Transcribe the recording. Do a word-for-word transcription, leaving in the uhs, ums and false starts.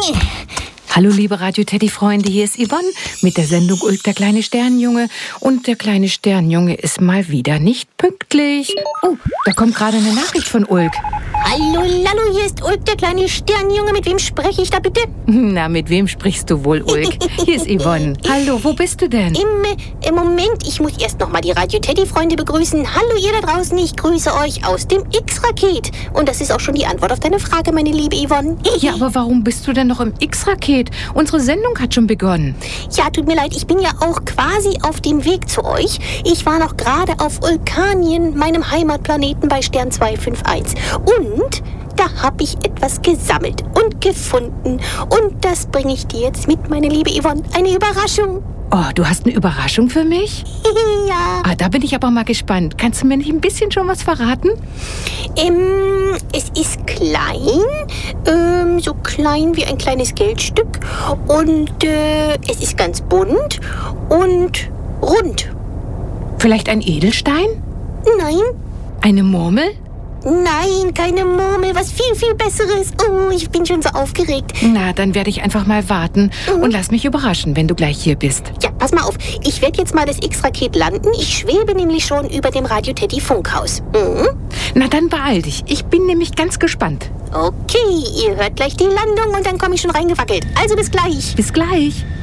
Hallo liebe Radio-Teddy-Freunde, hier ist Yvonne mit der Sendung Ulk, der kleine Sternjunge. Und der kleine Sternjunge ist mal wieder nicht pünktlich. Oh, da kommt gerade eine Nachricht von Ulk. Hallo, Lallo, hier ist Ulk, der kleine Sternjunge. Mit wem spreche ich da bitte? Na, mit wem sprichst du wohl, Ulk? Hier ist Yvonne. Hallo, wo bist du denn? Im, im Moment, ich muss erst noch mal die Radio-Teddy-Freunde begrüßen. Hallo ihr da draußen, ich grüße euch aus dem X-Raket. Und das ist auch schon die Antwort auf deine Frage, meine liebe Yvonne. Ja, aber warum bist du denn noch im X-Raket? Unsere Sendung hat schon begonnen. Ja, tut mir leid, ich bin ja auch quasi auf dem Weg zu euch. Ich war noch gerade auf Ulkanien, meinem Heimatplaneten bei Stern zwei fünf eins. Und da habe ich etwas gesammelt und gefunden. Und das bringe ich dir jetzt mit, meine liebe Yvonne. Eine Überraschung. Oh, du hast eine Überraschung für mich? Ja. Ah, da bin ich aber mal gespannt. Kannst du mir nicht ein bisschen schon was verraten? Ähm, es ist klein, ähm, so klein wie ein kleines Geldstück. Und äh, es ist ganz bunt und rund. Vielleicht ein Edelstein? Nein. Eine Murmel? Nein, keine Murmel, was viel, viel Besseres. Oh, ich bin schon so aufgeregt. Na, dann werde ich einfach mal warten mhm. und lass mich überraschen, wenn du gleich hier bist. Ja, pass mal auf. Ich werde jetzt mal das X-Raket landen. Ich schwebe nämlich schon über dem Radio-Teddy-Funkhaus. Mhm. Na, dann beeil dich. Ich bin nämlich ganz gespannt. Okay, ihr hört gleich die Landung und dann komme ich schon reingewackelt. Also bis gleich. Bis gleich.